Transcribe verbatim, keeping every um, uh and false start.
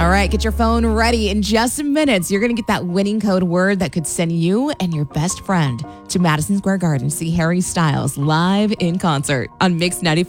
All right, get your phone ready. In just minutes, you're going to get that winning code word that could send you and your best friend to Madison Square Garden to see Harry Styles live in concert on Mix ninety-five.